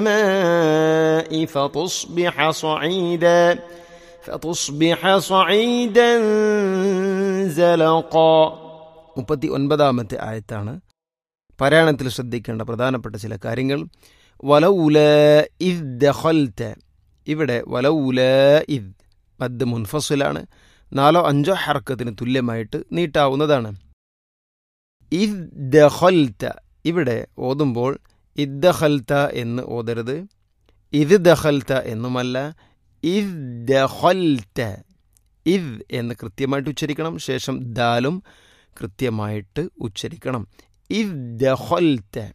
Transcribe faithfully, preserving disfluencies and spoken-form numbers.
السماء فتصبح صعيدا فتصبح صعيدا زلقا. മുപ്പത്തി ഒൻപതാമത്തെ ആയത്താണ്. പാരായണത്തിൽ ശ്രദ്ധിക്കേണ്ട പ്രധാനപ്പെട്ട ചില കാര്യങ്ങൾ. വലൗല ഇദ് ദഖൽത, ഇവിടെ വലൗല ഇദ് മദ് മുൻഫസിലാണ്. നാലോ അഞ്ചോ ഹർക്കത്തിന് തുല്യമായിട്ട് നീട്ടാവുന്നതാണ്. ഇദ് ദഖൽത, ഇവിടെ ഓതുമ്പോൾ ഇദ് ദഖൽത എന്ന് ഓതരുത്, ഇദ് ദഖൽത എന്നുമല്ല, ഇദ് ദഖൽത. ഇദ് എന്ന് കൃത്യമായിട്ട് ഉച്ചരിക്കണം. ശേഷം ദാലും കൃത്യമായിട്ട് ഉച്ചരിക്കണം. ഇദ് ദഖൽത.